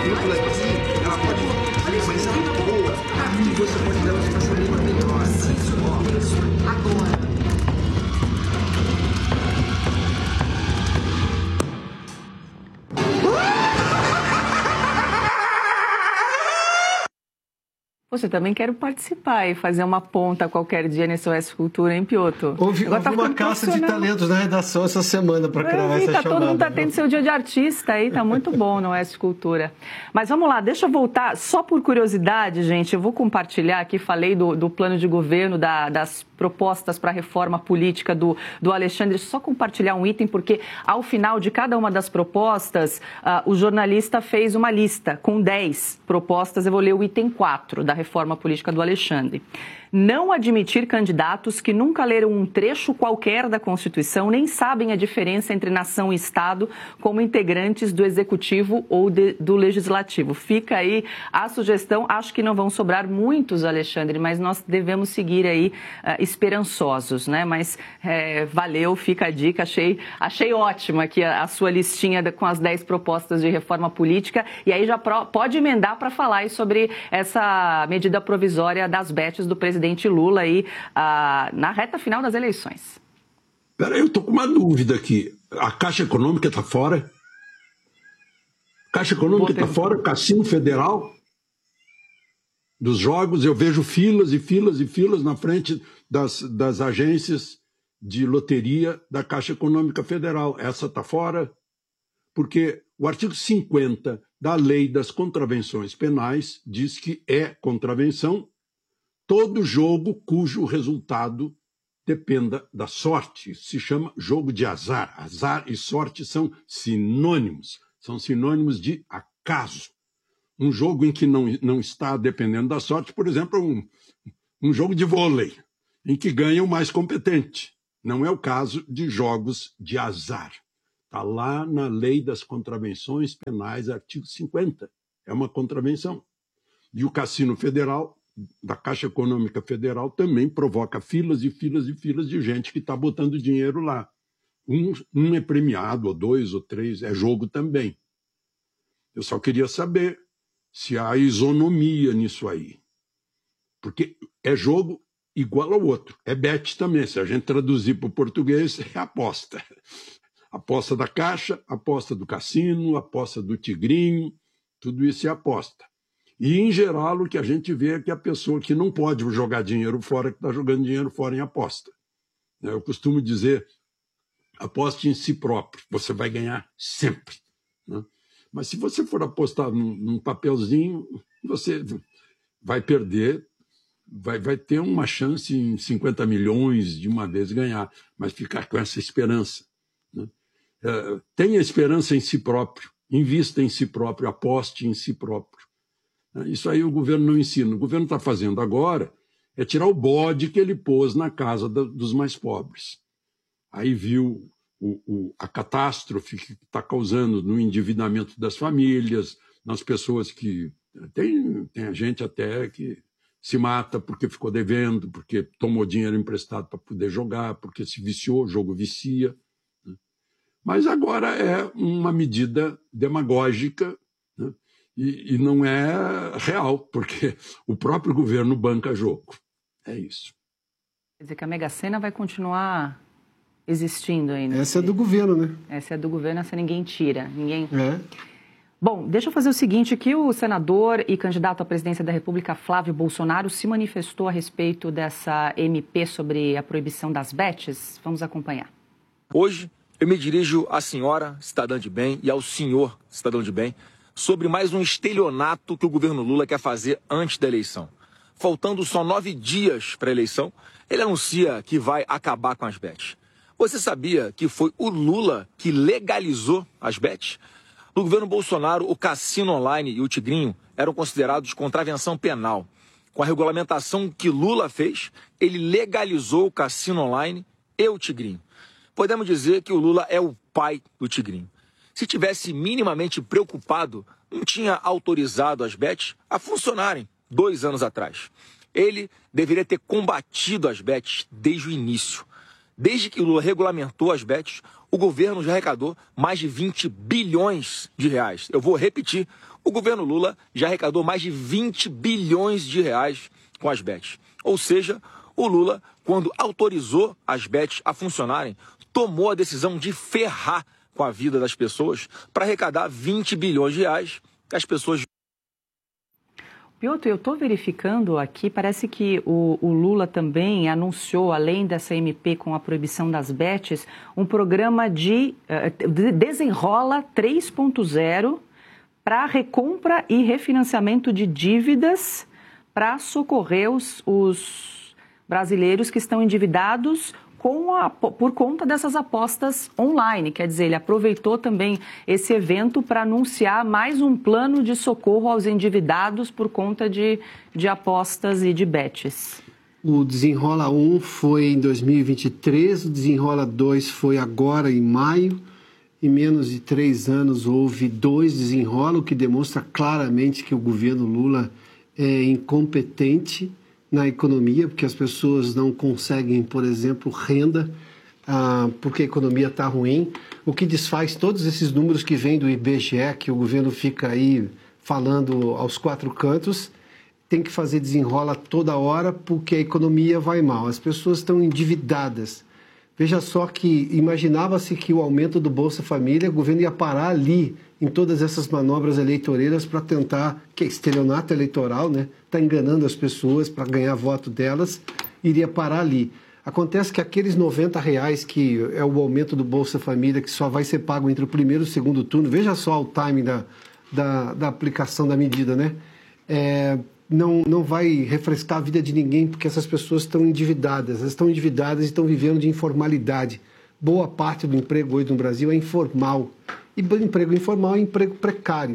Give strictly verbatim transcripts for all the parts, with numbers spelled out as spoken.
matrícula aqui, ela pode... Mas ela é boa. Aqui você pode dar uma passarinha melhor. Isso, ó. Isso. Agora. Poxa, eu também quero participar e fazer uma ponta qualquer dia nesse O S Cultura, hein, Piotr? Houve, houve tá uma caça de talentos na redação essa semana para criar essa tá, chamada. Todo mundo está tendo seu dia de artista aí, tá muito bom no O S Cultura. Mas vamos lá, deixa eu voltar, só por curiosidade, gente, eu vou compartilhar aqui, falei do, do plano de governo, da, das propostas para a reforma política do, do Alexandre, só compartilhar um item, porque ao final de cada uma das propostas, uh, o jornalista fez uma lista com dez propostas, eu vou ler o item quatro da reforma política do Alexandre. Não admitir candidatos que nunca leram um trecho qualquer da Constituição, nem sabem a diferença entre nação e Estado como integrantes do Executivo ou de, do Legislativo. Fica aí a sugestão. Acho que não vão sobrar muitos, Alexandre, mas nós devemos seguir aí uh, esperançosos, né? Mas é, valeu, fica a dica. Achei, achei ótima aqui a, a sua listinha de, com as dez propostas de reforma política. E aí já pro, pode emendar para falar aí sobre essa medida provisória das bets do presidente Lula aí, ah, na reta final das eleições. Peraí, eu estou com uma dúvida aqui. A Caixa Econômica está fora? Caixa Econômica está fora? Cassino Federal? Dos jogos, eu vejo filas e filas e filas na frente das, das agências de loteria da Caixa Econômica Federal. Essa está fora? Porque o artigo cinquenta da Lei das Contravenções Penais diz que é contravenção todo jogo cujo resultado dependa da sorte. Se chama jogo de azar. Azar e sorte são sinônimos. São sinônimos de acaso. Um jogo em que não, não está dependendo da sorte, por exemplo, um, um jogo de vôlei, em que ganha o mais competente. Não é o caso de jogos de azar. Está lá na Lei das Contravenções Penais, artigo cinquenta. É uma contravenção. E o Cassino Federal da Caixa Econômica Federal também provoca filas e filas e filas de gente que está botando dinheiro lá. Um, um é premiado, ou dois, ou três, é jogo também. Eu só queria saber se há isonomia nisso aí. Porque é jogo igual ao outro. É bet também. Se a gente traduzir para o português, é aposta. Aposta da Caixa, aposta do cassino, aposta do tigrinho, tudo isso é aposta. E, em geral, o que a gente vê é que a pessoa que não pode jogar dinheiro fora, que está jogando dinheiro fora em aposta. Eu costumo dizer, aposte em si próprio, você vai ganhar sempre. Né? Mas se você for apostar num, num papelzinho, você vai perder, vai, vai ter uma chance em cinquenta milhões de uma vez ganhar, mas ficar com essa esperança. Né? É, tenha esperança em si próprio, invista em si próprio, aposte em si próprio. Isso aí o governo não ensina. O governo está fazendo agora é tirar o bode que ele pôs na casa da, dos mais pobres. Aí viu o, o, a catástrofe que está causando no endividamento das famílias, nas pessoas que... Tem, tem gente até que se mata porque ficou devendo, porque tomou dinheiro emprestado para poder jogar, porque se viciou, o jogo vicia. Mas agora é uma medida demagógica, né? E, e não é real, porque o próprio governo banca jogo. É isso. Quer dizer que a Mega Sena vai continuar existindo ainda. Essa é do governo, né? Essa é do governo, essa ninguém tira. Ninguém... É. Bom, deixa eu fazer o seguinte, que o senador e candidato à presidência da República, Flávio Bolsonaro, se manifestou a respeito dessa M P sobre a proibição das bets. Vamos acompanhar. Hoje, eu me dirijo à senhora, cidadã de bem, e ao senhor, cidadão de bem, sobre mais um estelionato que o governo Lula quer fazer antes da eleição. Faltando só nove dias para a eleição, ele anuncia que vai acabar com as bets. Você sabia que foi o Lula que legalizou as bets? No governo Bolsonaro, o cassino online e o tigrinho eram considerados contravenção penal. Com a regulamentação que Lula fez, ele legalizou o cassino online e o tigrinho. Podemos dizer que o Lula é o pai do tigrinho. Se tivesse minimamente preocupado, não tinha autorizado as bets a funcionarem dois anos atrás. Ele deveria ter combatido as bets desde o início. Desde que o Lula regulamentou as bets, o governo já arrecadou mais de vinte bilhões de reais. Eu vou repetir, o governo Lula já arrecadou mais de vinte bilhões de reais com as bets. Ou seja, o Lula, quando autorizou as bets a funcionarem, tomou a decisão de ferrar com a vida das pessoas para arrecadar vinte bilhões de reais que as pessoas... Piotr, eu estou verificando aqui, parece que o, o Lula também anunciou, além dessa M P com a proibição das bets, um programa de, de Desenrola três ponto zero para recompra e refinanciamento de dívidas para socorrer os, os brasileiros que estão endividados com a, por conta dessas apostas online. Quer dizer, ele aproveitou também esse evento para anunciar mais um plano de socorro aos endividados por conta de, de apostas e de bets. O Desenrola um foi em dois mil e vinte e três, o Desenrola dois foi agora em maio. Em menos de três anos houve dois Desenrola, o que demonstra claramente que o governo Lula é incompetente na economia, porque as pessoas não conseguem, por exemplo, renda, ah, porque a economia está ruim, o que desfaz todos esses números que vêm do I B G E, que o governo fica aí falando aos quatro cantos, tem que fazer Desenrola toda hora porque a economia vai mal, as pessoas estão endividadas. Veja só que imaginava-se que o aumento do Bolsa Família, o governo ia parar ali em todas essas manobras eleitoreiras para tentar, que é estelionato eleitoral, né? Está enganando as pessoas para ganhar voto delas, iria parar ali. Acontece que aqueles noventa reais que é o aumento do Bolsa Família, que só vai ser pago entre o primeiro e o segundo turno, veja só o timing da, da, da aplicação da medida, né? É, não, não vai refrescar a vida de ninguém, porque essas pessoas estão endividadas, elas estão endividadas e estão vivendo de informalidade. Boa parte do emprego hoje no Brasil é informal. E emprego informal é emprego precário.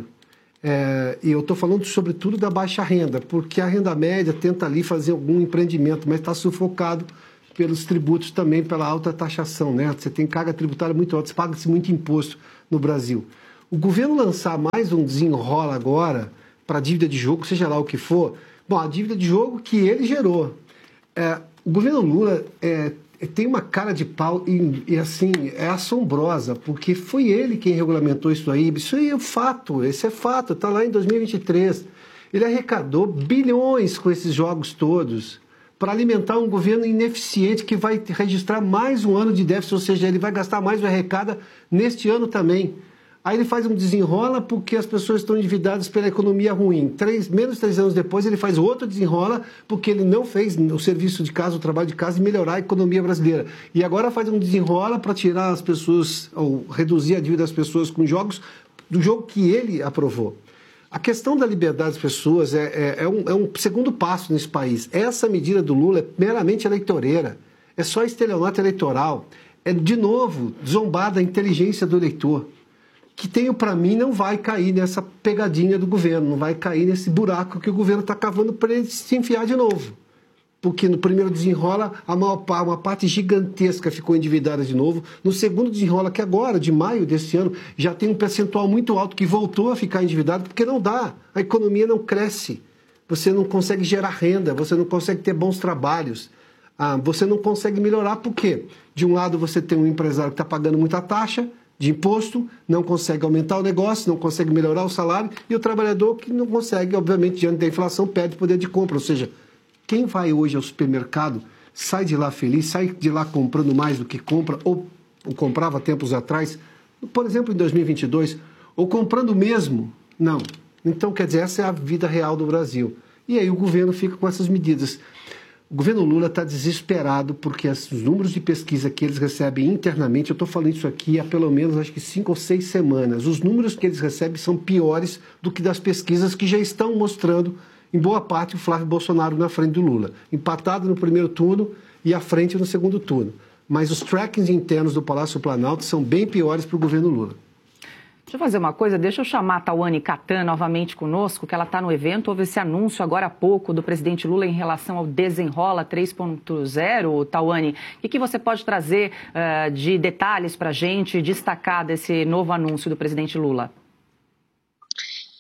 É, e eu estou falando sobretudo da baixa renda, porque a renda média tenta ali fazer algum empreendimento, mas está sufocado pelos tributos também, pela alta taxação, né? Você tem carga tributária muito alta, paga-se muito imposto no Brasil. O governo lançar mais um Desenrola agora para dívida de jogo, seja lá o que for, bom, a dívida de jogo que ele gerou. É, o governo Lula é, tem uma cara de pau e, e assim, é assombrosa, porque foi ele quem regulamentou isso aí. Isso aí é fato, esse é fato, está lá em dois mil e vinte e três. Ele arrecadou bilhões com esses jogos todos para alimentar um governo ineficiente que vai registrar mais um ano de déficit, ou seja, ele vai gastar mais o arrecada neste ano também. Aí ele faz um Desenrola porque as pessoas estão endividadas pela economia ruim. Três, menos de três anos depois ele faz outro Desenrola porque ele não fez o serviço de casa, o trabalho de casa e melhorar a economia brasileira. E agora faz um Desenrola para tirar as pessoas, ou reduzir a dívida das pessoas com jogos, do jogo que ele aprovou. A questão da liberdade das pessoas é, é, é, um, é um segundo passo nesse país. Essa medida do Lula é meramente eleitoreira. É só estelionato eleitoral. É, de novo, zombar da inteligência do eleitor, que tenho para mim não vai cair nessa pegadinha do governo, não vai cair nesse buraco que o governo está cavando para ele se enfiar de novo. Porque no primeiro Desenrola, a maior, uma parte gigantesca ficou endividada de novo. No segundo Desenrola, que agora, de maio desse ano, já tem um percentual muito alto que voltou a ficar endividado, porque não dá, a economia não cresce. Você não consegue gerar renda, você não consegue ter bons trabalhos. Ah, você não consegue melhorar, por quê? De um lado você tem um empresário que está pagando muita taxa de imposto, não consegue aumentar o negócio, não consegue melhorar o salário, e o trabalhador que não consegue, obviamente, diante da inflação, perde poder de compra. Ou seja, quem vai hoje ao supermercado sai de lá feliz, sai de lá comprando mais do que compra, ou, ou comprava tempos atrás, por exemplo, em dois mil e vinte e dois, ou comprando mesmo? Não. Então, quer dizer, essa é a vida real do Brasil. E aí o governo fica com essas medidas. O governo Lula está desesperado porque os números de pesquisa que eles recebem internamente, eu estou falando isso aqui há pelo menos acho que cinco ou seis semanas, os números que eles recebem são piores do que das pesquisas que já estão mostrando, em boa parte, o Flávio Bolsonaro na frente do Lula. Empatado no primeiro turno e à frente no segundo turno. Mas os trackings internos do Palácio Planalto são bem piores para o governo Lula. Deixa eu fazer uma coisa, deixa eu chamar a Tawane Catan novamente conosco, que ela está no evento. Houve esse anúncio agora há pouco do presidente Lula em relação ao Desenrola três ponto zero. Tawane, o que, que você pode trazer uh, de detalhes para a gente, destacar desse novo anúncio do presidente Lula?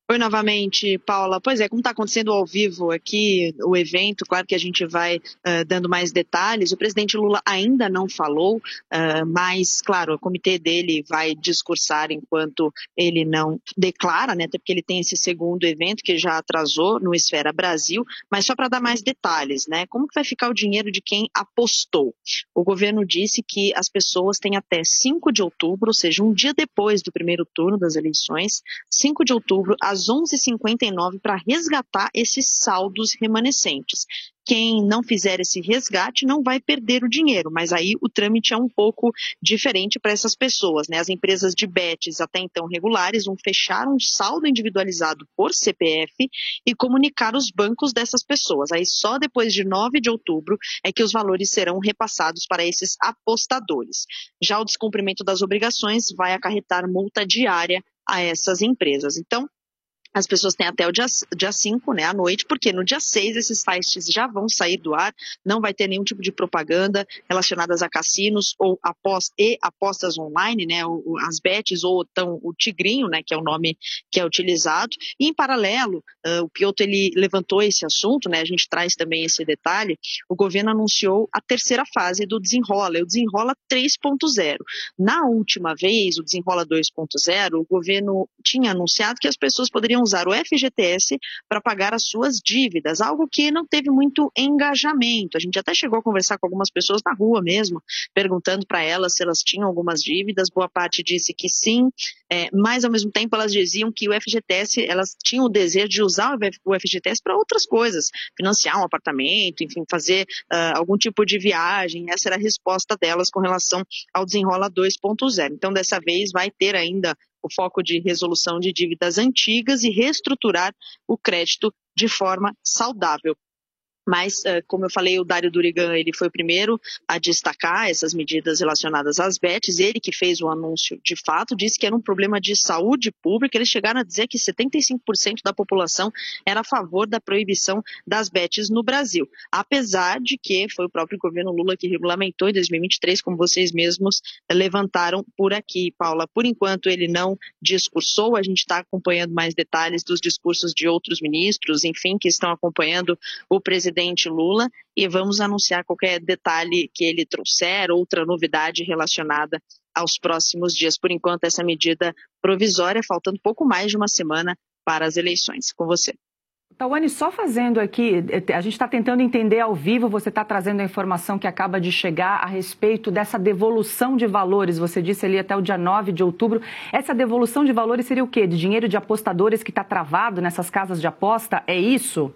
Oi, novamente, Paula. Pois é, como está acontecendo ao vivo aqui o evento, claro que a gente vai uh, dando mais detalhes. O presidente Lula ainda não falou, uh, mas, claro, o comitê dele vai discursar enquanto ele não declara, né? Até porque ele tem esse segundo evento que já atrasou no Esfera Brasil, mas só para dar mais detalhes, né? Como que vai ficar o dinheiro de quem apostou? O governo disse que as pessoas têm até cinco de outubro, ou seja, um dia depois do primeiro turno das eleições, cinco de outubro, às às onze e cinquenta e nove para resgatar esses saldos remanescentes. Quem não fizer esse resgate não vai perder o dinheiro, mas aí o trâmite é um pouco diferente para essas pessoas, né? As empresas de bets até então regulares vão fechar um saldo individualizado por C P F e comunicar os bancos dessas pessoas. Aí só depois de nove de outubro é que os valores serão repassados para esses apostadores. Já o descumprimento das obrigações vai acarretar multa diária a essas empresas. Então, as pessoas têm até o dia, dia cinco, né, à noite, porque no dia seis esses sites já vão sair do ar, não vai ter nenhum tipo de propaganda relacionadas a cassinos ou apost e apostas online, né, o, as bets ou então o Tigrinho, né, que é o nome que é utilizado. E em paralelo, uh, o Piotr ele levantou esse assunto, né, a gente traz também esse detalhe, o governo anunciou a terceira fase do Desenrola, o Desenrola três ponto zero. Na última vez, o Desenrola dois ponto zero, o governo tinha anunciado que as pessoas poderiam usar o F G T S para pagar as suas dívidas, algo que não teve muito engajamento. A gente até chegou a conversar com algumas pessoas na rua mesmo, perguntando para elas se elas tinham algumas dívidas. Boa parte disse que sim, é, mas ao mesmo tempo elas diziam que o F G T S, elas tinham o desejo de usar o F G T S para outras coisas, financiar um apartamento, enfim, fazer uh, algum tipo de viagem. Essa era a resposta delas com relação ao Desenrola dois ponto zero. Então, dessa vez vai ter ainda o foco de resolução de dívidas antigas e reestruturar o crédito de forma saudável. Mas, como eu falei, o Dário Durigan ele foi o primeiro a destacar essas medidas relacionadas às bets. Ele que fez o anúncio de fato, disse que era um problema de saúde pública. Eles chegaram a dizer que setenta e cinco por cento da população era a favor da proibição das bets no Brasil. Apesar de que foi o próprio governo Lula que regulamentou em dois mil e vinte e três, como vocês mesmos levantaram por aqui, Paula. Por enquanto ele não discursou, a gente está acompanhando mais detalhes dos discursos de outros ministros, enfim, que estão acompanhando o presidente Lula, e vamos anunciar qualquer detalhe que ele trouxer, outra novidade relacionada aos próximos dias. Por enquanto, essa medida provisória, faltando pouco mais de uma semana para as eleições. Com você. Tawane, só fazendo aqui, a gente está tentando entender ao vivo, você está trazendo a informação que acaba de chegar a respeito dessa devolução de valores, você disse ali até o dia nove de outubro, essa devolução de valores seria o quê? De dinheiro de apostadores que está travado nessas casas de aposta, é isso?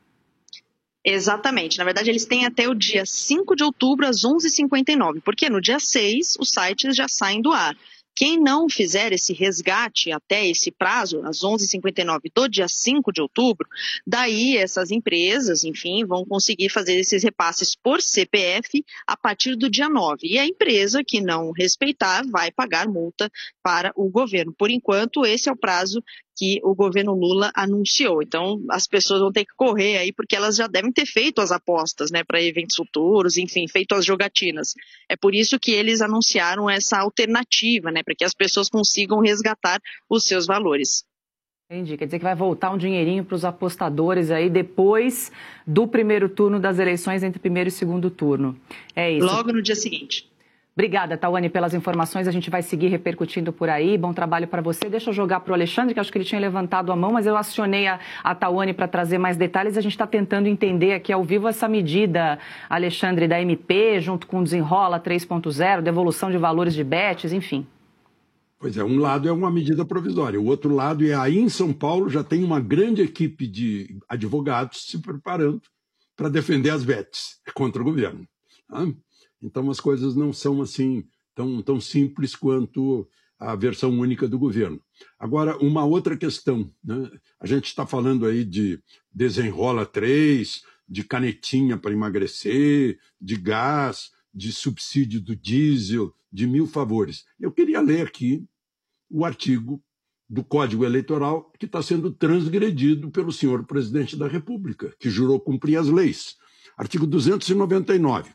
Exatamente. Na verdade, eles têm até o dia cinco de outubro, às onze e cinquenta e nove, porque no dia seis os sites já saem do ar. Quem não fizer esse resgate até esse prazo, às onze e cinquenta e nove do dia cinco de outubro, daí essas empresas, enfim, vão conseguir fazer esses repasses por C P F a partir do dia nove. E a empresa que não respeitar vai pagar multa para o governo. Por enquanto, esse é o prazo que o governo Lula anunciou. Então, as pessoas vão ter que correr aí, porque elas já devem ter feito as apostas, né, para eventos futuros, enfim, feito as jogatinas. É por isso que eles anunciaram essa alternativa, né, para que as pessoas consigam resgatar os seus valores. Entendi, quer dizer que vai voltar um dinheirinho para os apostadores aí depois do primeiro turno das eleições, entre primeiro e segundo turno. É isso. Logo no dia seguinte. Obrigada, Tawane, pelas informações. A gente vai seguir repercutindo por aí. Bom trabalho para você. Deixa eu jogar para o Alexandre, que acho que ele tinha levantado a mão, mas eu acionei a, a Tawane para trazer mais detalhes. A gente está tentando entender aqui ao vivo essa medida, Alexandre, da M P, junto com o Desenrola três ponto zero, devolução de valores de bets, enfim. Pois é, um lado é uma medida provisória, o outro lado é aí em São Paulo já tem uma grande equipe de advogados se preparando para defender as bets contra o governo. Tá? Então as coisas não são assim tão, tão simples quanto a versão única do governo. Agora, uma outra questão, né? A gente está falando aí de Desenrola três, de canetinha para emagrecer, de gás, de subsídio do diesel, de mil favores. Eu queria ler aqui o artigo do Código Eleitoral que está sendo transgredido pelo senhor presidente da República, que jurou cumprir as leis. Artigo duzentos e noventa e nove.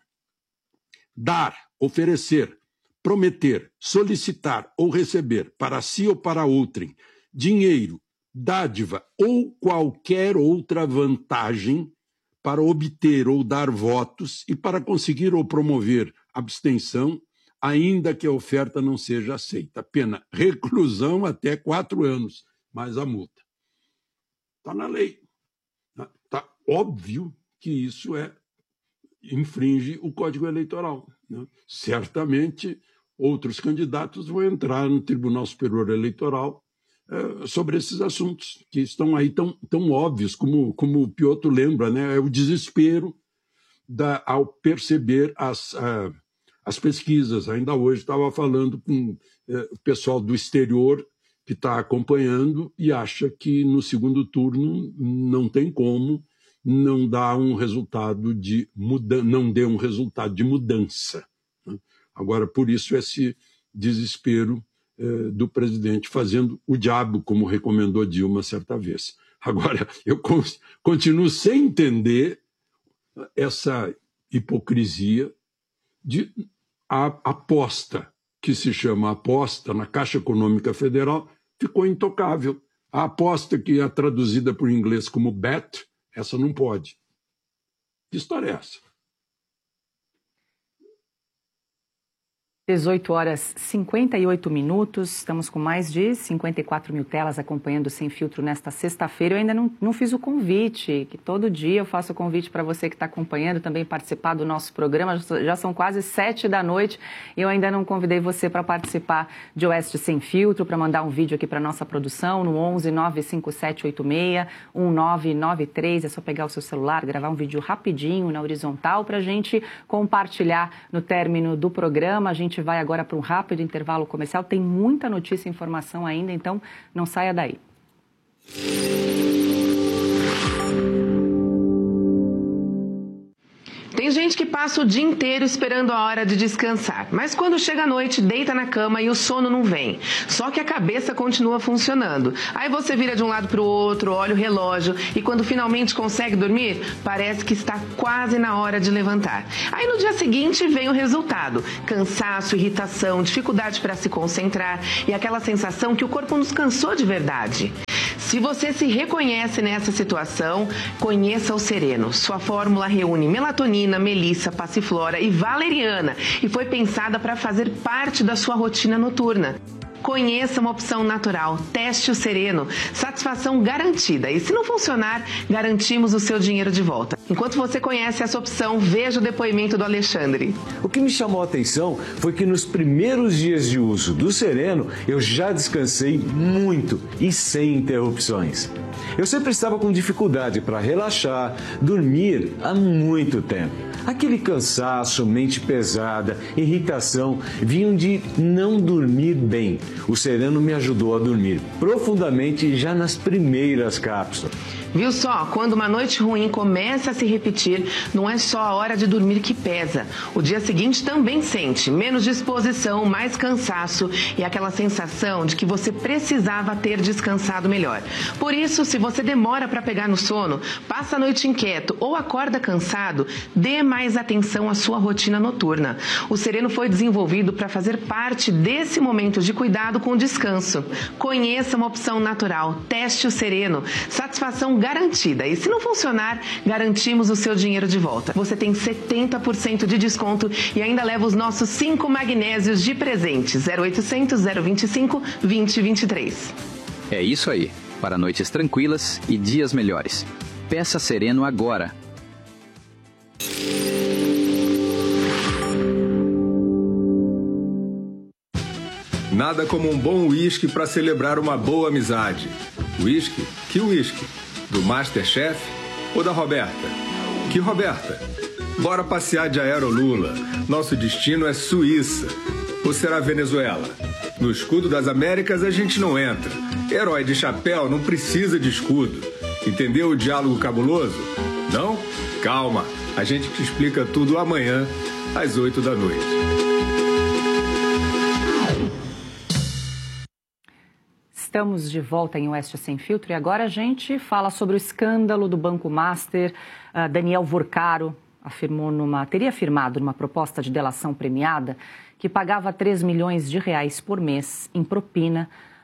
Dar, oferecer, prometer, solicitar ou receber para si ou para outrem dinheiro, dádiva ou qualquer outra vantagem para obter ou dar votos e para conseguir ou promover abstenção, ainda que a oferta não seja aceita. Pena, reclusão até quatro anos, mais a multa. Está na lei. Está óbvio que isso é, infringe o Código Eleitoral, né? Certamente, outros candidatos vão entrar no Tribunal Superior Eleitoral eh, sobre esses assuntos, que estão aí tão, tão óbvios, como, como o Piotr lembra, né? É o desespero da, ao perceber as... Uh, As pesquisas. Ainda hoje estava falando com eh, o pessoal do exterior que está acompanhando e acha que no segundo turno não tem como não dar um resultado de mudança, não dê um resultado de mudança. Né? Agora, por isso, esse desespero eh, do presidente fazendo o diabo, como recomendou Dilma certa vez. Agora, eu continuo sem entender essa hipocrisia de a aposta, que se chama aposta na Caixa Econômica Federal, ficou intocável. A aposta que é traduzida por inglês como bet, essa não pode. Que história é essa? dezoito horas e cinquenta e oito minutos, estamos com mais de cinquenta e quatro mil telas acompanhando o Sem Filtro nesta sexta-feira. Eu ainda não, não fiz o convite, que todo dia eu faço o convite para você que está acompanhando também participar do nosso programa. Já são quase sete da noite e eu ainda não convidei você para participar de Oeste Sem Filtro, para mandar um vídeo aqui para a nossa produção no onze nove cinco sete oito seis um nove nove três. É só pegar o seu celular, gravar um vídeo rapidinho na horizontal para a gente compartilhar no término do programa. A gente vai agora para um rápido intervalo comercial. Tem muita notícia e informação ainda, então não saia daí. Tem gente que passa o dia inteiro esperando a hora de descansar, mas quando chega a noite, deita na cama e o sono não vem. Só que a cabeça continua funcionando. Aí você vira de um lado para o outro, olha o relógio e quando finalmente consegue dormir, parece que está quase na hora de levantar. Aí no dia seguinte vem o resultado: cansaço, irritação, dificuldade para se concentrar e aquela sensação que o corpo nos cansou de verdade. Se você se reconhece nessa situação, conheça o Sereno. Sua fórmula reúne melatonina, melissa, passiflora e valeriana e foi pensada para fazer parte da sua rotina noturna. Conheça uma opção natural, teste o Sereno, satisfação garantida. E se não funcionar, garantimos o seu dinheiro de volta. Enquanto você conhece essa opção, veja o depoimento do Alexandre. O que me chamou a atenção foi que nos primeiros dias de uso do Sereno, eu já descansei muito e sem interrupções. Eu sempre estava com dificuldade para relaxar, dormir há muito tempo. Aquele cansaço, mente pesada, irritação, vinham de não dormir bem. O Sereno me ajudou a dormir profundamente já nas primeiras cápsulas. Viu só? Quando uma noite ruim começa a se repetir, não é só a hora de dormir que pesa. O dia seguinte também sente menos disposição, mais cansaço e aquela sensação de que você precisava ter descansado melhor. Por isso, se você demora para pegar no sono, passa a noite inquieto ou acorda cansado, dê mais atenção à sua rotina noturna. O Sereno foi desenvolvido para fazer parte desse momento de cuidado com o descanso. Conheça uma opção natural, teste o Sereno, satisfação garantida. E se não funcionar, garantimos o seu dinheiro de volta. Você tem setenta por cento de desconto e ainda leva os nossos cinco magnésios de presente. zero oitocentos, zero vinte e cinco, vinte vinte e três. É isso aí. Para noites tranquilas e dias melhores. Peça Sereno agora. Nada como um bom uísque para celebrar uma boa amizade. Uísque? Que uísque? Do Masterchef ou da Roberta? Que Roberta? Bora passear de Aerolula. Nosso destino é Suíça. Ou será Venezuela? No escudo das Américas a gente não entra. Herói de chapéu não precisa de escudo. Entendeu o diálogo cabuloso? Não? Calma, a gente te explica tudo amanhã, às oito da noite. Estamos de volta em Oeste Sem Filtro e agora a gente fala sobre o escândalo do Banco Master. Uh, Daniel Vorcaro afirmou numa, teria afirmado numa proposta de delação premiada que pagava três milhões de reais por mês em propina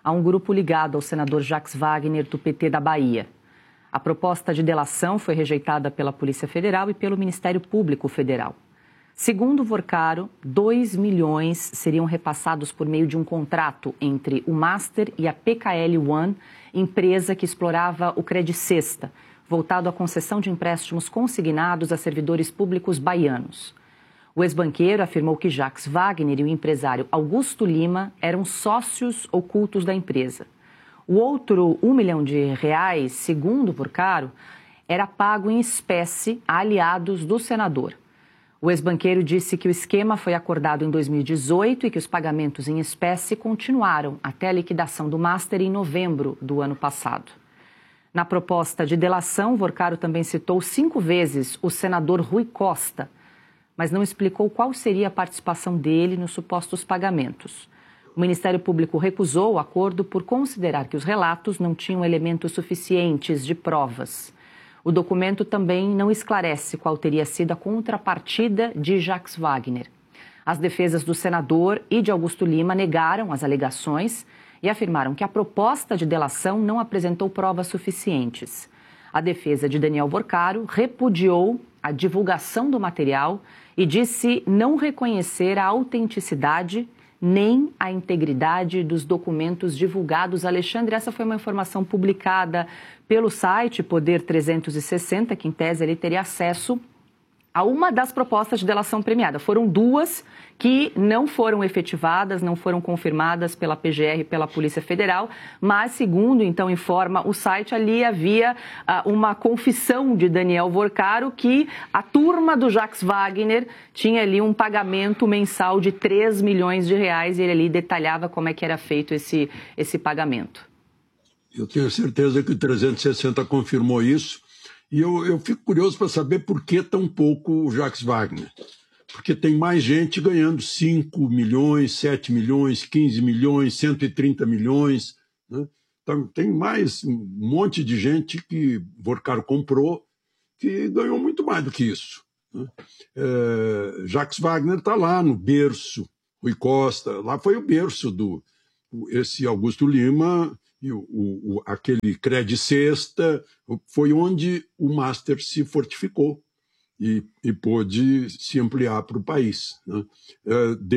a um grupo ligado ao senador Jacques Wagner, do P T da Bahia. A proposta de delação foi rejeitada pela Polícia Federal e pelo Ministério Público Federal. Segundo Vorcaro, dois milhões seriam repassados por meio de um contrato entre o Master e a P K L One, empresa que explorava o Credicesta, voltado à concessão de empréstimos consignados a servidores públicos baianos. O ex-banqueiro afirmou que Jacques Wagner e o empresário Augusto Lima eram sócios ocultos da empresa. O outro um milhão de reais, segundo Vorcaro, era pago em espécie a aliados do senador. O ex-banqueiro disse que o esquema foi acordado em dois mil e dezoito e que os pagamentos em espécie continuaram até a liquidação do Master em novembro do ano passado. Na proposta de delação, Vorcaro também citou cinco vezes o senador Rui Costa, mas não explicou qual seria a participação dele nos supostos pagamentos. O Ministério Público recusou o acordo por considerar que os relatos não tinham elementos suficientes de provas. O documento também não esclarece qual teria sido a contrapartida de Jacques Wagner. As defesas do senador e de Augusto Lima negaram as alegações e afirmaram que a proposta de delação não apresentou provas suficientes. A defesa de Daniel Vorcaro repudiou a divulgação do material e disse não reconhecer a autenticidade nem a integridade dos documentos divulgados. Alexandre, essa foi uma informação publicada pelo site Poder trezentos e sessenta, que em tese ele teria acesso a uma das propostas de delação premiada. Foram duas que não foram efetivadas, não foram confirmadas pela P G R e pela Polícia Federal, mas, segundo, então, informa o site, ali havia uh, uma confissão de Daniel Vorcaro que a turma do Jacques Wagner tinha ali um pagamento mensal de três milhões de reais e ele ali detalhava como é que era feito esse, esse pagamento. Eu tenho certeza que o trezentos e sessenta confirmou isso. E eu, eu fico curioso para saber por que tão pouco o Jacques Wagner. Porque tem mais gente ganhando cinco milhões, sete milhões, quinze milhões, cento e trinta milhões. Né? Então, tem mais um monte de gente que Vorcaro comprou que ganhou muito mais do que isso. Né? É, Jacques Wagner está lá no berço, Rui Costa, lá foi o berço do esse Augusto Lima. E o, o, aquele Credicesta foi onde o Master se fortificou e, e pôde se ampliar para o país. Né?